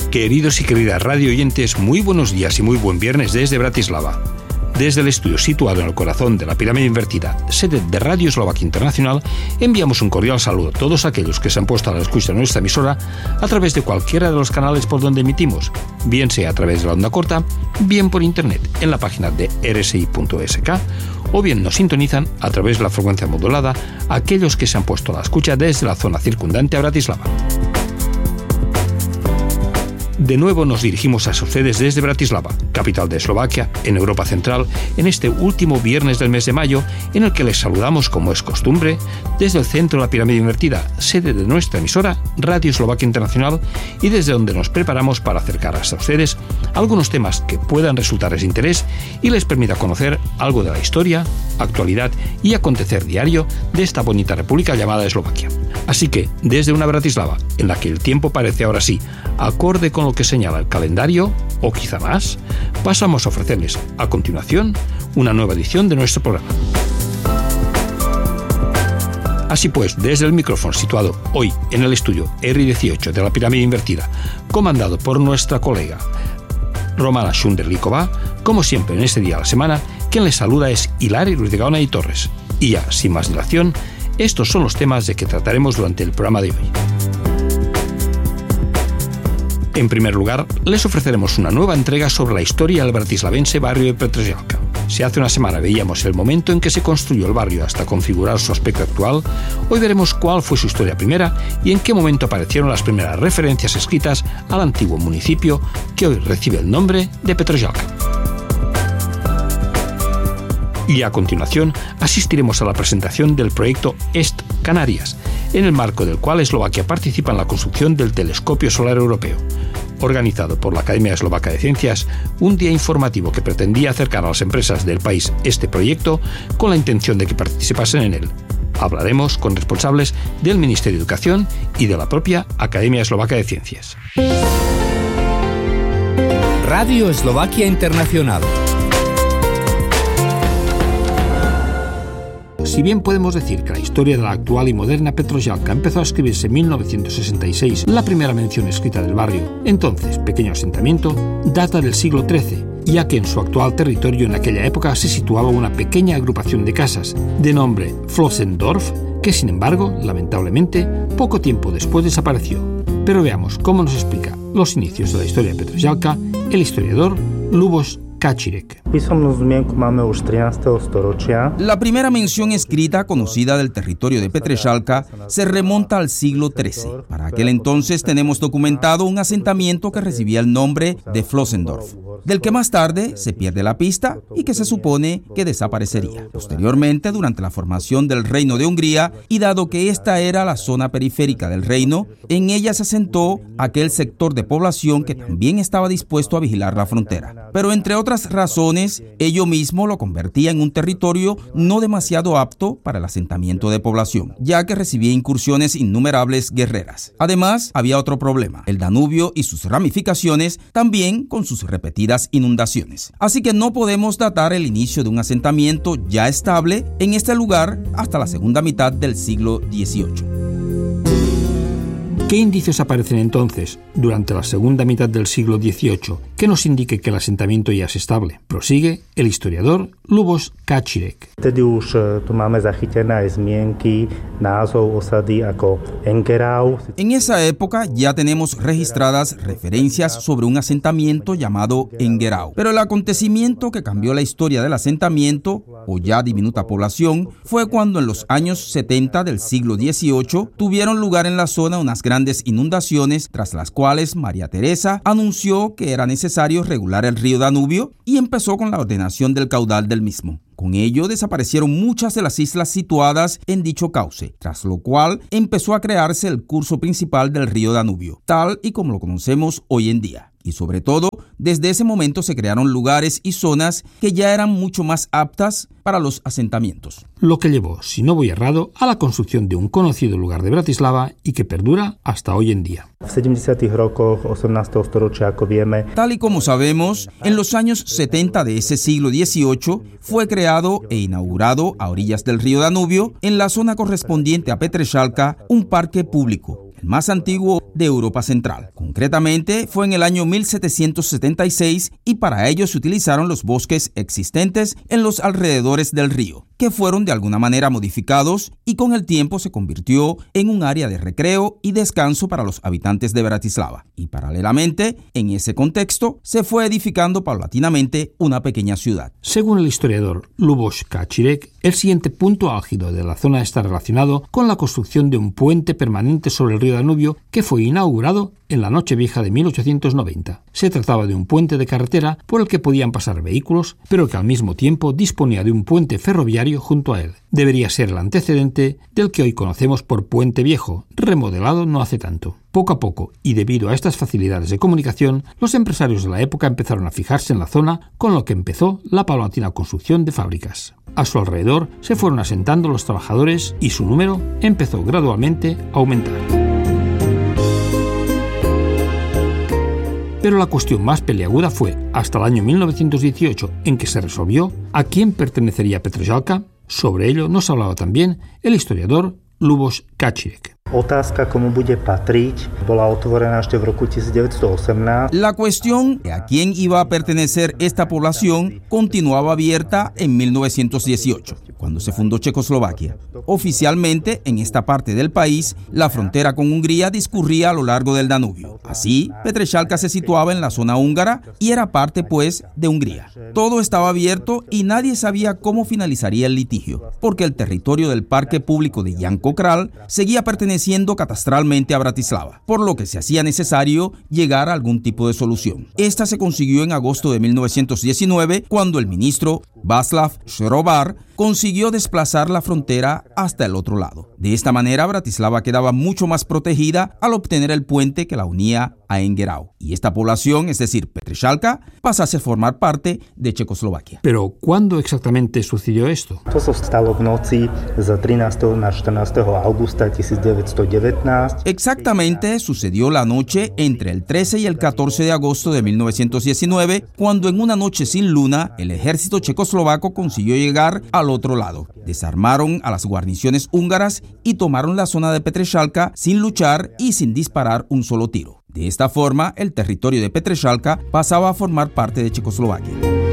Queridos y queridas radio oyentes, muy buenos días y muy buen viernes desde Bratislava. Desde el estudio situado en el corazón de la pirámide invertida, sede de Radio Eslovaquia Internacional, enviamos un cordial saludo a todos aquellos que se han puesto a la escucha de nuestra emisora a través de cualquiera de los canales por donde emitimos, bien sea a través de la onda corta, bien por internet en la página de rsi.sk, o bien nos sintonizan a través de la frecuencia modulada aquellos que se han puesto a la escucha desde la zona circundante a Bratislava. De nuevo nos dirigimos a ustedes desde Bratislava, capital de Eslovaquia, en Europa Central, en este último viernes del mes de mayo, en el que les saludamos, como es costumbre, desde el centro de la pirámide invertida, sede de nuestra emisora, Radio Eslovaquia Internacional, y desde donde nos preparamos para acercar hasta ustedes algunos temas que puedan resultarles de interés y les permita conocer algo de la historia, actualidad y acontecer diario de esta bonita república llamada Eslovaquia. Así que, desde una Bratislava, en la que el tiempo parece ahora sí acorde con lo que señala el calendario, o quizá más, pasamos a ofrecerles, a continuación, una nueva edición de nuestro programa. Así pues, desde el micrófono situado hoy en el estudio R18 de la pirámide invertida, comandado por nuestra colega Romana Shunderlikova, como siempre en este día de la semana, quien les saluda es Hilari Ruiz de Gaona y Torres. Y ya, sin más dilación, estos son los temas de que trataremos durante el programa de hoy. En primer lugar, les ofreceremos una nueva entrega sobre la historia del bratislavense barrio de Petržalka. Si hace una semana veíamos el momento en que se construyó el barrio hasta configurar su aspecto actual, hoy veremos cuál fue su historia primera y en qué momento aparecieron las primeras referencias escritas al antiguo municipio que hoy recibe el nombre de Petržalka. Y a continuación asistiremos a la presentación del proyecto EST Canarias, en el marco del cual Eslovaquia participa en la construcción del Telescopio Solar Europeo, organizado por la Academia Eslovaca de Ciencias, un día informativo que pretendía acercar a las empresas del país este proyecto con la intención de que participasen en él. Hablaremos con responsables del Ministerio de Educación y de la propia Academia Eslovaca de Ciencias. Radio Eslovaquia Internacional. Si bien podemos decir que la historia de la actual y moderna Petržalka empezó a escribirse en 1966, la primera mención escrita del barrio, entonces pequeño asentamiento, data del siglo XIII, ya que en su actual territorio en aquella época se situaba una pequeña agrupación de casas, de nombre Flossendorf, que sin embargo, lamentablemente, poco tiempo después desapareció. Pero veamos cómo nos explica los inicios de la historia de Petržalka el historiador Lubos Kačírek. La primera mención escrita conocida del territorio de Petržalka se remonta al siglo XIII. Para aquel entonces tenemos documentado un asentamiento que recibía el nombre de Flossendorf, del que más tarde se pierde la pista y que se supone que desaparecería. Posteriormente, durante la formación del Reino de Hungría, y dado que esta era la zona periférica del reino, en ella se asentó aquel sector de población que también estaba dispuesto a vigilar la frontera. Pero entre otras razones, ello mismo lo convertía en un territorio no demasiado apto para el asentamiento de población, ya que recibía incursiones innumerables guerreras. Además, había otro problema: el Danubio y sus ramificaciones, también con sus repetidas inundaciones. Así que no podemos datar el inicio de un asentamiento ya estable en este lugar hasta la segunda mitad del siglo XVIII. ¿Qué indicios aparecen entonces, durante la segunda mitad del siglo XVIII, que nos indique que el asentamiento ya es estable? Prosigue el historiador Lubos Kačírek. En esa época ya tenemos registradas referencias sobre un asentamiento llamado Engerau. Pero el acontecimiento que cambió la historia del asentamiento, o ya diminuta población, fue cuando en los años 70 del siglo XVIII tuvieron lugar en la zona unas grandes inundaciones, tras las cuales María Teresa anunció que era necesario regular el río Danubio y empezó con la ordenación del caudal del mismo. Con ello desaparecieron muchas de las islas situadas en dicho cauce, tras lo cual empezó a crearse el curso principal del río Danubio, tal y como lo conocemos hoy en día. Y sobre todo, desde ese momento se crearon lugares y zonas que ya eran mucho más aptas para los asentamientos. Lo que llevó, si no voy errado, a la construcción de un conocido lugar de Bratislava y que perdura hasta hoy en día. Tal y como sabemos, en los años 70 de ese siglo XVIII fue creado e inaugurado a orillas del río Danubio, en la zona correspondiente a Petržalka, un parque público, el más antiguo de Europa Central. Concretamente, fue en el año 1776 y para ello se utilizaron los bosques existentes en los alrededores del río, que fueron de alguna manera modificados y con el tiempo se convirtió en un área de recreo y descanso para los habitantes de Bratislava. Y paralelamente, en ese contexto, se fue edificando paulatinamente una pequeña ciudad. Según el historiador Luboš Kačírek, el siguiente punto álgido de la zona está relacionado con la construcción de un puente permanente sobre el río Danubio que fue inaugurado en la Nochevieja de 1890. Se trataba de un puente de carretera por el que podían pasar vehículos, pero que al mismo tiempo disponía de un puente ferroviario junto a él. Debería ser el antecedente del que hoy conocemos por Puente Viejo, remodelado no hace tanto. Poco a poco, y debido a estas facilidades de comunicación, los empresarios de la época empezaron a fijarse en la zona, con lo que empezó la paulatina construcción de fábricas. A su alrededor se fueron asentando los trabajadores y su número empezó gradualmente a aumentar. Pero la cuestión más peliaguda fue hasta el año 1918, en que se resolvió a quién pertenecería Petržalka. Sobre ello nos hablaba también el historiador Luboš Kačírek. La cuestión de a quién iba a pertenecer esta población continuaba abierta en 1918, cuando se fundó Checoslovaquia. Oficialmente, en esta parte del país, la frontera con Hungría discurría a lo largo del Danubio. Así, Petržalka se situaba en la zona húngara y era parte, pues, de Hungría. Todo estaba abierto y nadie sabía cómo finalizaría el litigio, porque el territorio del Parque Público de Jan Kokral seguía perteneciendo catastralmente a Bratislava, por lo que se hacía necesario llegar a algún tipo de solución. Esta se consiguió en agosto de 1919, cuando el ministro Václav Šrobar consiguió desplazar la frontera hasta el otro lado. De esta manera, Bratislava quedaba mucho más protegida al obtener el puente que la unía a Engerau. Y esta población, es decir, Petržalka, pasase a formar parte de Checoslovaquia. Pero, ¿cuándo exactamente sucedió esto? Exactamente sucedió la noche entre el 13 y el 14 de agosto de 1919, cuando en una noche sin luna, el ejército checoslovaco consiguió llegar al otro lado. Desarmaron a las guarniciones húngaras y tomaron la zona de Petržalka sin luchar y sin disparar un solo tiro. De esta forma, el territorio de Petržalka pasaba a formar parte de Checoslovaquia.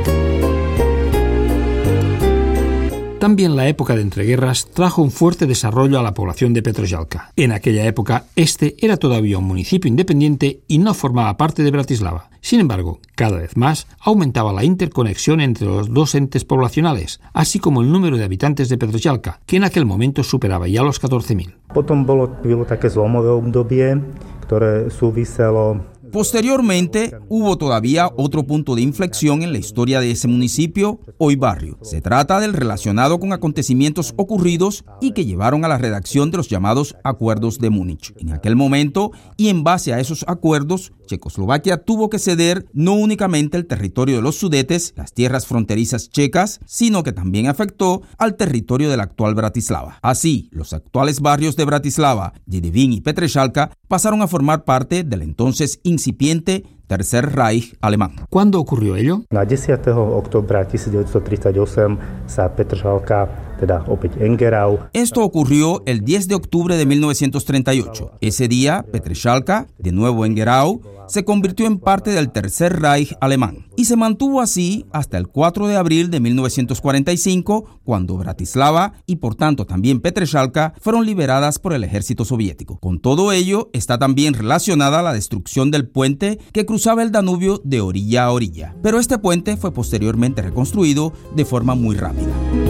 También la época de entreguerras trajo un fuerte desarrollo a la población de Petržalka. En aquella época, este era todavía un municipio independiente y no formaba parte de Bratislava. Sin embargo, cada vez más aumentaba la interconexión entre los dos entes poblacionales, así como el número de habitantes de Petržalka, que en aquel momento superaba ya los 14.000. Posteriormente, hubo todavía otro punto de inflexión en la historia de ese municipio, hoy barrio. Se trata del relacionado con acontecimientos ocurridos y que llevaron a la redacción de los llamados Acuerdos de Múnich. En aquel momento, y en base a esos acuerdos, Checoslovaquia tuvo que ceder no únicamente el territorio de los Sudetes, las tierras fronterizas checas, sino que también afectó al territorio de la actual Bratislava. Así, los actuales barrios de Bratislava, Jedevín y Petržalka pasaron a formar parte del entonces incipiente Tercer Reich alemán. ¿Cuándo ocurrió ello? Na 10. oktobra 1938 sa Petržalka, teda opäť Engerau. Esto ocurrió el 10 de octubre de 1938. Ese día, Petržalka, de nuevo Engerau, se convirtió en parte del Tercer Reich alemán y se mantuvo así hasta el 4 de abril de 1945, cuando Bratislava y por tanto también Petržalka fueron liberadas por el ejército soviético. Con todo ello está también relacionada la destrucción del puente que cruzaba el Danubio de orilla a orilla, pero este puente fue posteriormente reconstruido de forma muy rápida.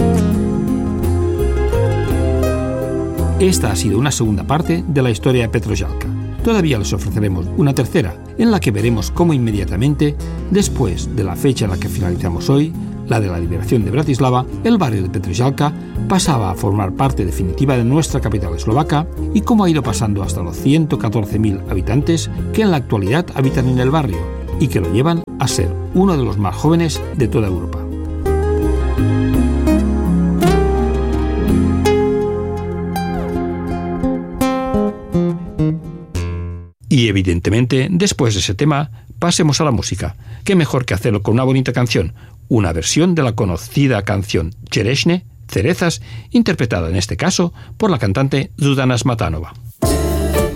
Esta ha sido una segunda parte de la historia de Petržalka. Todavía les ofreceremos una tercera, en la que veremos cómo inmediatamente, después de la fecha en la que finalizamos hoy, la de la liberación de Bratislava, el barrio de Petržalka pasaba a formar parte definitiva de nuestra capital eslovaca y cómo ha ido pasando hasta los 114.000 habitantes que en la actualidad habitan en el barrio y que lo llevan a ser uno de los más jóvenes de toda Europa. Y evidentemente, después de ese tema, pasemos a la música. ¿Qué mejor que hacerlo con una bonita canción? Una versión de la conocida canción Chereshne, Cerezas, interpretada en este caso por la cantante Zuzana Smatanova.